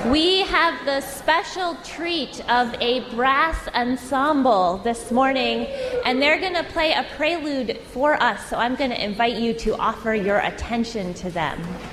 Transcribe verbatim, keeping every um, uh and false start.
We have the special treat of a brass ensemble this morning, and they're going to play a prelude for us, so I'm going to invite you to offer your attention to them.